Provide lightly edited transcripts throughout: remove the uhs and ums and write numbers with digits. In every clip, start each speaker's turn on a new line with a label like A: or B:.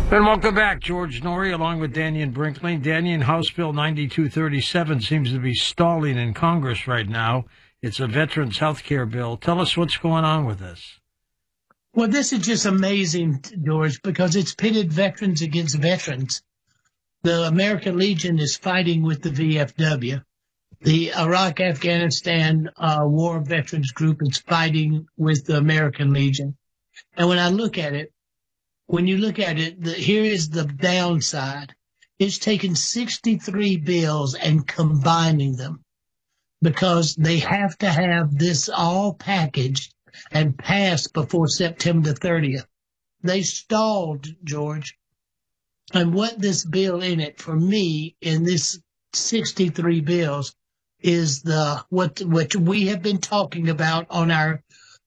A: And welcome back, George Noory, along with Dannion Brinkley. Dannion, House Bill 9237 seems to be stalling in Congress right now. It's a veterans health care bill. Tell us what's going on with this.
B: Well, this is just amazing, George, because it's pitted veterans against veterans. The American Legion is fighting with the VFW. The Iraq-Afghanistan War Veterans Group is fighting with the American Legion. And when you look at it, here is the downside. It's taken 63 bills and combining them because they have to have this all packaged and passed before September 30th. They stalled, George. And what this bill in it, for me, in this 63 bills, is what we have been talking about on our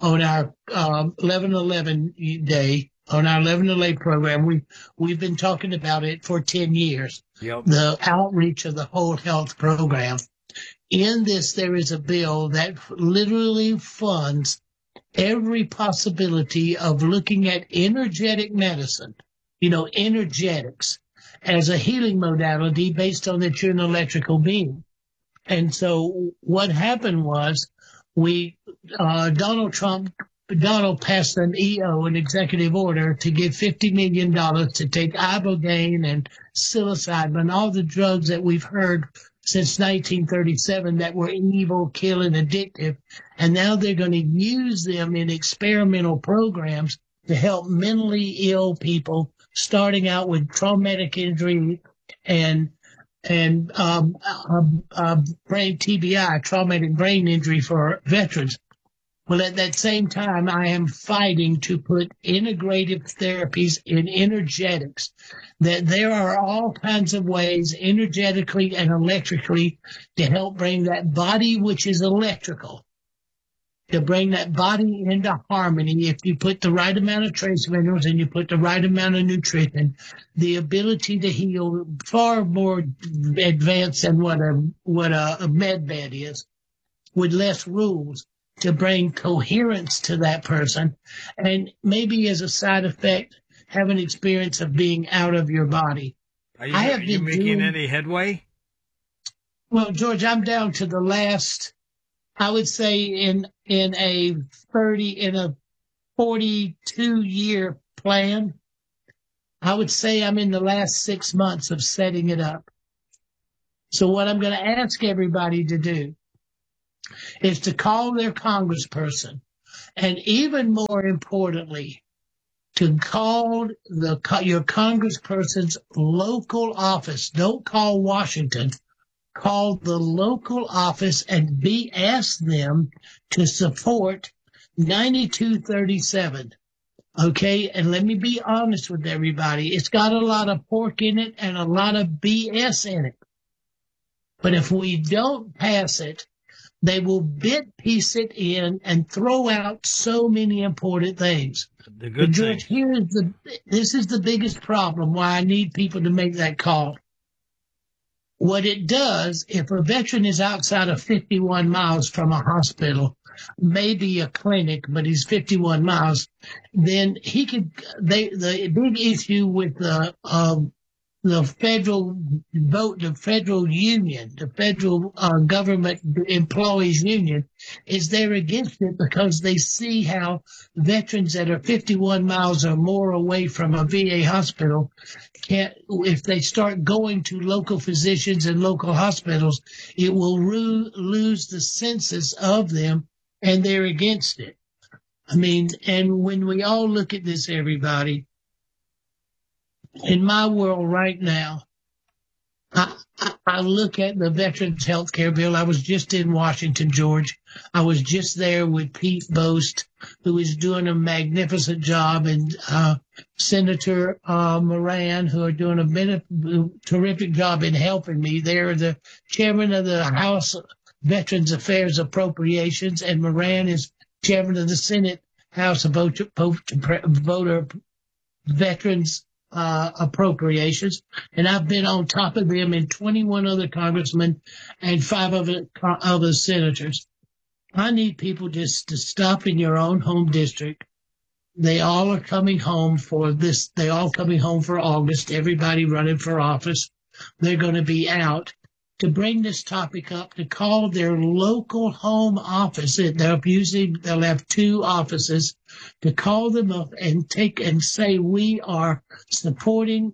B: 11/11 day, on our 11/11 program. We've been talking about it for 10 years.
A: Yep.
B: The outreach of the whole health program. In this, there is a bill that literally funds every possibility of looking at energetic medicine, energetics, as a healing modality based on that you're an electrical being. And so what happened was Donald passed an executive order to give $50 million to take ibogaine and psilocybin, all the drugs that we've heard since 1937 that were evil, killing, addictive. And now they're going to use them in experimental programs to help mentally ill people, starting out with traumatic injury and brain TBI, traumatic brain injury for veterans. Well, at that same time, I am fighting to put integrative therapies in energetics, that there are all kinds of ways energetically and electrically to help bring that body, which is electrical, to bring that body into harmony. If you put the right amount of trace minerals and you put the right amount of nutrition, the ability to heal far more advanced than what a med bed is, with less rules, to bring coherence to that person, and maybe as a side effect, have an experience of being out of your body.
A: Are you making any headway?
B: Well, George, I'm down to the last, I would say in a 42-year plan, I would say I'm in the last 6 months of setting it up. So what I'm going to ask everybody to do is to call their congressperson, and even more importantly, to call your congressperson's local office. Don't call Washington. Call the local office and ask them to support 9237. Okay, and let me be honest with everybody. It's got a lot of pork in it and a lot of BS in it. But if we don't pass it, they will piece it in and throw out so many important things.
A: The good
B: George, this is the biggest problem why I need people to make that call. What it does, if a veteran is outside of 51 miles from a hospital, maybe a clinic, but he's 51 miles, then the big issue with the federal union, the federal government employees union, is they're against it because they see how veterans that are 51 miles or more away from a VA hospital if they start going to local physicians and local hospitals, it will lose the census of them, and they're against it. I mean, and when we all look at this, everybody, in my world right now, I look at the Veterans Health Care Bill. I was just in Washington, George. I was just there with Pete Boast, who is doing a magnificent job, and Senator Moran, who are doing a terrific job in helping me. They're the chairman of the House Veterans Affairs Appropriations, and Moran is chairman of the Senate House Voter Veterans Appropriations, and I've been on top of them and 21 other congressmen and 5 other senators. I need people just to stop in your own home district, they all are coming home for this. They all coming home for August. Everybody running for office. They're going to be out to bring this topic up, to call their local home office. They'll have 2 offices, to call them up and say, we are supporting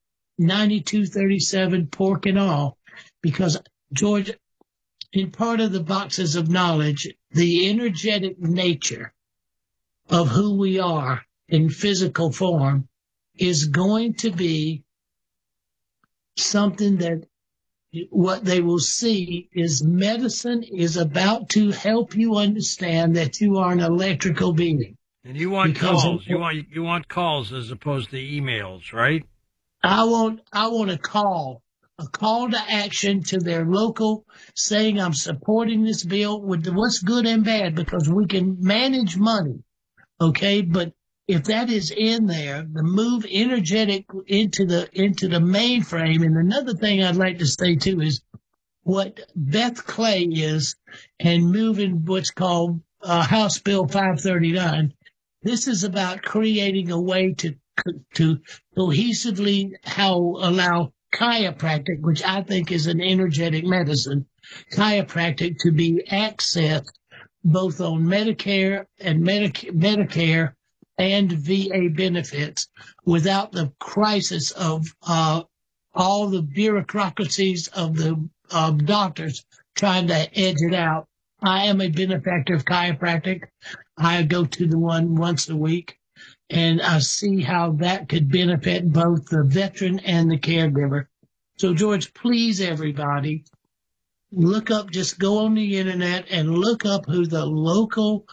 B: 9237 pork and all, because George, in part of the boxes of knowledge, the energetic nature of who we are in physical form is going to be something that what they will see is medicine is about to help you understand that you are an electrical being.
A: And you want calls. You want calls as opposed to emails, right?
B: I want a call to action to their local, saying I'm supporting this bill with what's good and bad, because we can manage money, okay? But if that is in there, the move energetic into the mainframe. And another thing I'd like to say too is what Beth Clay is, and moving what's called House Bill 539. This is about creating a way to cohesively allow chiropractic, which I think is an energetic medicine, chiropractic to be accessed both on Medicare and Medicare and VA benefits without the crisis of all the bureaucracies of the doctors trying to edge it out. I am a benefactor of chiropractic. I go to the one once a week, and I see how that could benefit both the veteran and the caregiver. So, George, please, everybody, just go on the internet and look up who the local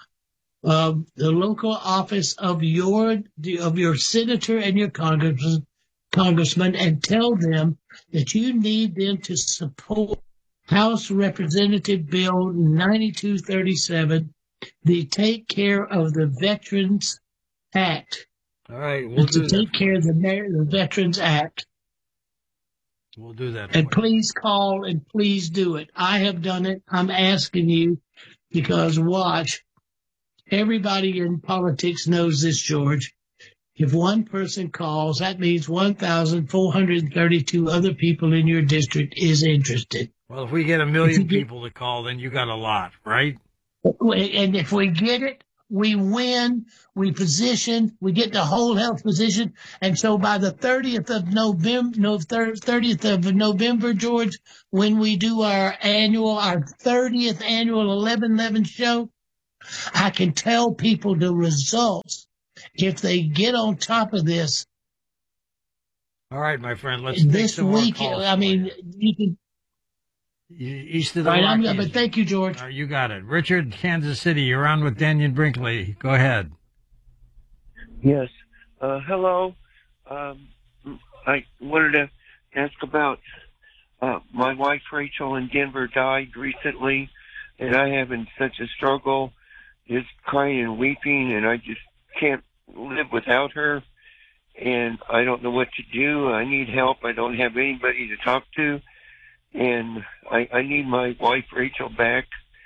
B: office of your senator and your congressman, and tell them that you need them to support House Representative Bill 9237, the Take Care of the Veterans Act.
A: All right, we'll do that.
B: To take care of the Veterans Act.
A: We'll do that.
B: And please call and please do it. I have done it. I'm asking you, because watch, everybody in politics knows this, George. If one person calls, that means 1,432 other people in your district is interested.
A: Well, if we get 1 million people to call, then you got a lot, right?
B: And if we get it, we win, we position, we get the whole health position. And so by the 30th of November, George, when we do our 30th annual 11/11 show, I can tell people the results if they get on top of this.
A: All right, my friend, let's
B: this week. I mean, you can.
A: East of the Rockies.
B: But thank you, George.
A: You got it. Richard, Kansas City, you're on with Daniel Brinkley. Go ahead.
C: Yes. Hello. I wanted to ask about my wife, Rachel, in Denver died recently, and I have been such a struggle, just crying and weeping, and I just can't live without her, and I don't know what to do. I need help. I don't have anybody to talk to. And I need my wife, Rachel, back.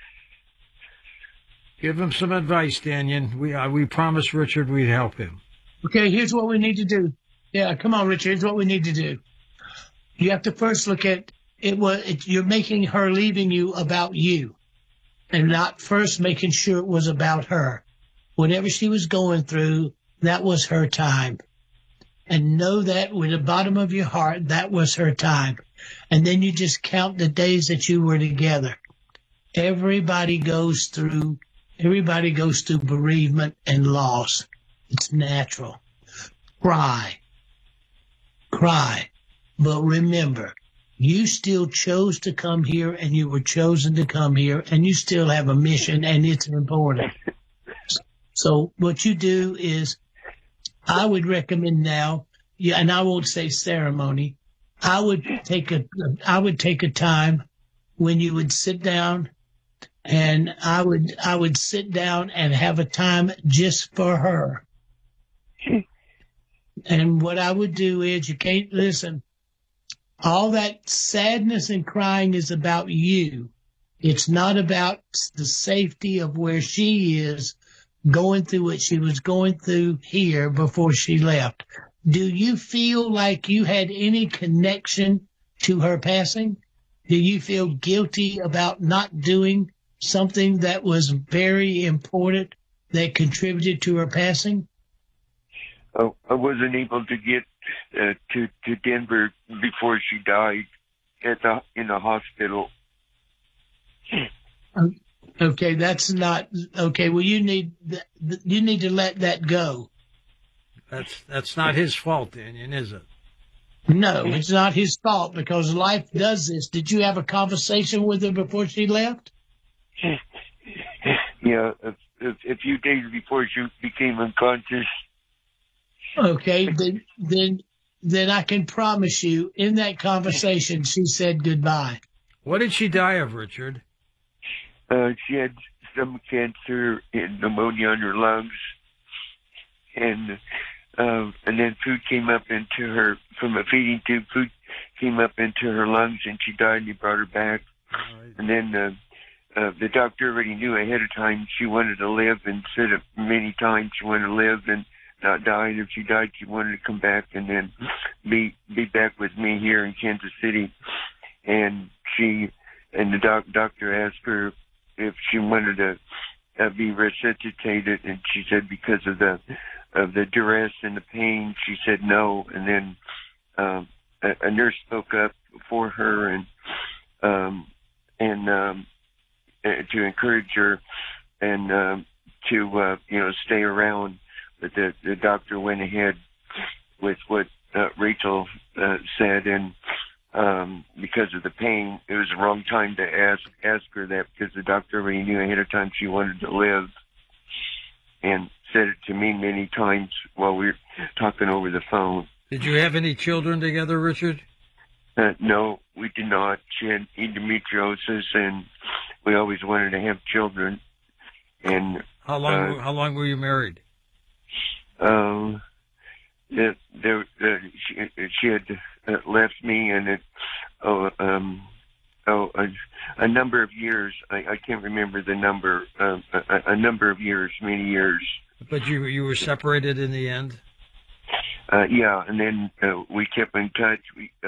A: Give him some advice, Daniel. We promised Richard we'd help him.
B: Okay, here's what we need to do. Yeah, come on, Richard. Here's what we need to do. You have to first look at it. You're making her leaving you about you, and not first making sure it was about her. Whatever she was going through, that was her time. And know that with the bottom of your heart, that was her time. And then you just count the days that you were together. Everybody goes through bereavement and loss. It's natural. Cry. But remember, you still chose to come here, and you were chosen to come here, and you still have a mission, and it's important. So what you do is, I would recommend now, and I won't say ceremony, I would take a time when you would sit down, and I would sit down and have a time just for her. And what I would do is, you can't listen. All that sadness and crying is about you. It's not about the safety of where she is, going through what she was going through here before she left. Do you feel like you had any connection to her passing? Do you feel guilty about not doing something that was very important that contributed to her passing?
C: I wasn't able to get to Denver before she died in the hospital.
B: Okay, that's not okay. Well, you need to let that go.
A: That's not his fault, Daniel, is it?
B: No, it's not his fault because life does this. Did you have a conversation with her before she left?
C: Yeah, a few days before she became unconscious.
B: Okay, then I can promise you, in that conversation, she said goodbye.
A: What did she die of, Richard?
C: She had stomach cancer and pneumonia in her lungs, and then food came up into her from a feeding tube. Food came up into her lungs, and she died. And they brought her back,
A: Right.
C: and then the doctor already knew ahead of time she wanted to live, and said it many times she wanted to live and not die. And if she died, she wanted to come back and then be back with me here in Kansas City. And the doctor asked her if she wanted to be resuscitated, and she said because of the duress and the pain, she said no. And then a nurse spoke up for her and to encourage her and to stay around. But the doctor went ahead with what Rachel said, and because of the pain, it was the wrong time to ask her that, because the doctor already knew ahead of time she wanted to live, and said it to me many times while we were talking over the phone.
A: Did you have any children together, Richard?
C: No, we did not. She had endometriosis, and we always wanted to have children. And
A: How long were you married?
C: She had left me, and a number of years. I can't remember the number. A number of years, many years.
A: But you were separated in the end?
C: Yeah, and then we kept in touch.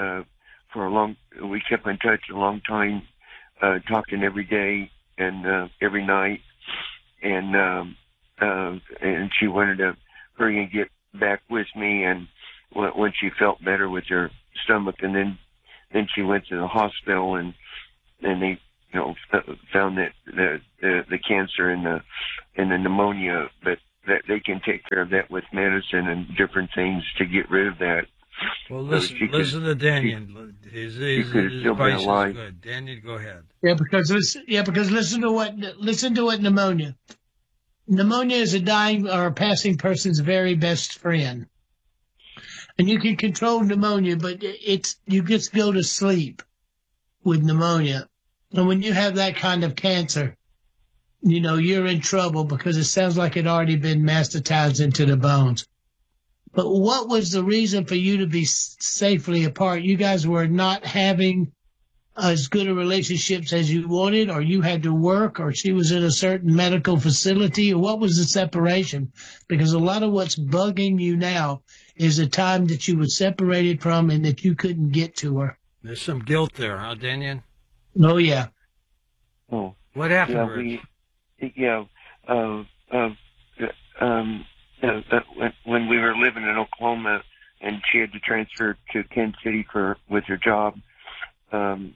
C: We kept in touch a long time, talking every day and every night, and she wanted to hurry and get back with me, and when she felt better with her stomach, and then she went to the hospital, and they found that the cancer and the pneumonia, but that they can take care of that with medicine and different things to get rid of that.
A: Well, listen to Daniel. His advice is good. Daniel, go ahead.
B: Yeah, because listen to what pneumonia. Pneumonia is a dying or a passing person's very best friend. And you can control pneumonia, but you just go to sleep with pneumonia. And when you have that kind of cancer, you're in trouble because it sounds like it already been metastasized into the bones. But what was the reason for you to be safely apart? You guys were not having as good a relationships as you wanted, or you had to work, or she was in a certain medical facility, or what was the separation? Because a lot of what's bugging you now is the time that you were separated from and that you couldn't get to her.
A: There's some guilt there, huh, Daniel?
B: Oh, yeah.
C: Oh.
A: What happened,
C: when we were living in Oklahoma and she had to transfer to Kansas City with her job, and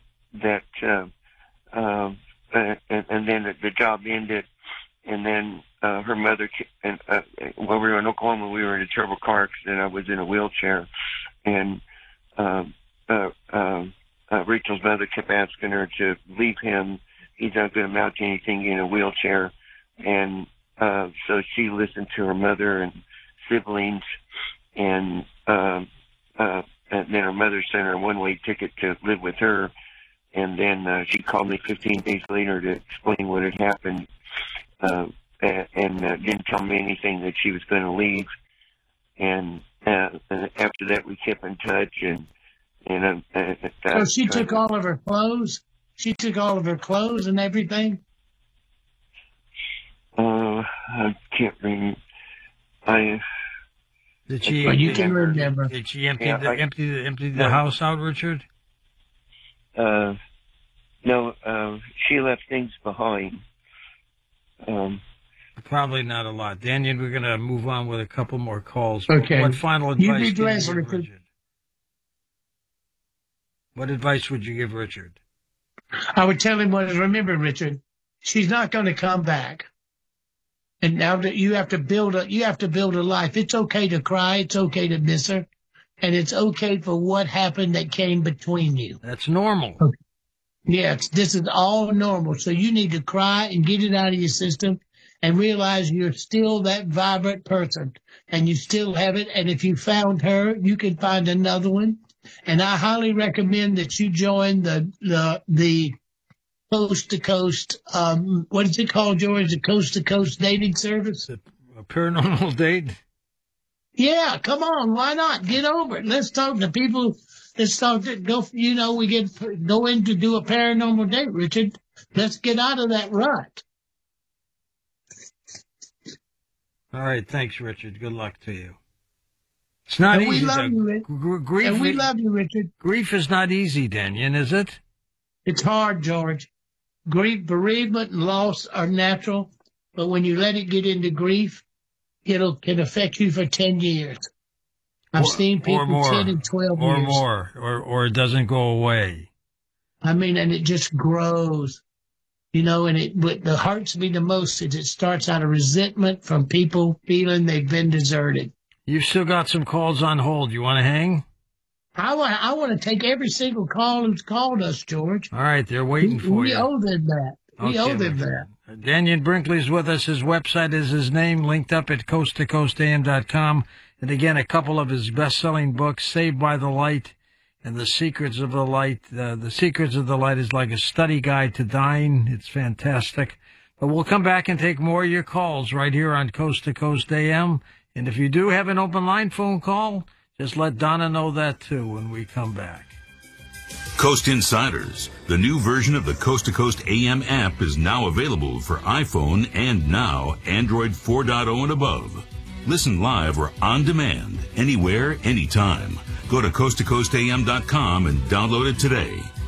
C: then the job ended, and then her mother, and while we were in Oklahoma, we were in a terrible car accident. I was in a wheelchair, and Rachel's mother kept asking her to leave him. He's not going to amount to anything in a wheelchair. And so she listened to her mother and siblings, and then her mother sent her a one-way ticket to live with her. And then she called me 15 days later to explain what had happened, and didn't tell me anything that she was going to leave. And after that, we kept in touch.
B: So she took all of her clothes? She took all of her clothes and everything?
C: I can't remember.
A: Did she?
B: Well, you can remember.
A: Did she empty
C: Yeah,
A: empty the house out, Richard?
C: No, she left things behind.
A: Probably not a lot. Daniel, we're going to move on with a couple more calls.
B: Okay.
A: What final
B: You
A: advice
B: be
A: do you
B: blessed,
A: give
B: Richard.
A: Richard? What advice would you give Richard?
B: I would tell him remember, Richard, she's not going to come back. And now that you have to build a life. It's okay to cry. It's okay to miss her. And it's okay for what happened that came between you.
A: That's normal.
B: Okay. Yes, this is all normal. So you need to cry and get it out of your system and realize you're still that vibrant person and you still have it. And if you found her, you can find another one. And I highly recommend that you join the coast to coast, what is it called, George? The coast to coast dating service?
A: A paranormal date?
B: Yeah, come on. Why not? Get over it. Let's talk to people. Let's talk to go in to do a paranormal date, Richard. Let's get out of that rut.
A: All right. Thanks, Richard. Good luck to you. It's not
B: And
A: easy.
B: we love you, Richard.
A: Grief,
B: And we love you, Richard.
A: grief is not easy, Daniel, is it?
B: It's hard, George. Grief, bereavement, and loss are natural, but when you let it get into grief, can affect you for 10 years. I've seen people
A: more,
B: 10 and 12
A: or
B: years.
A: more, or it doesn't go away.
B: I mean, and it just grows, and what hurts me the most is it starts out of resentment from people feeling they've been deserted.
A: You've still got some calls on hold. You want to hang?
B: I want to take every single call who's called us, George.
A: All right, they're waiting for
B: We
A: you.
B: owe them that. We owe them
A: my
B: that.
A: friend. Daniel Brinkley's with us. His website is his name, linked up at coasttocoastam.com. And again, a couple of his best-selling books, Saved by the Light and The Secrets of the Light. The Secrets of the Light is like a study guide to dying. It's fantastic. But we'll come back and take more of your calls right here on Coast to Coast AM. And if you do have an open line phone call, just let Donna know that too when we come back.
D: Coast Insiders, the new version of the Coast to Coast AM app, is now available for iPhone and now Android 4.0 and above. Listen live or on demand, anywhere, anytime. Go to coasttocoastam.com and download it today.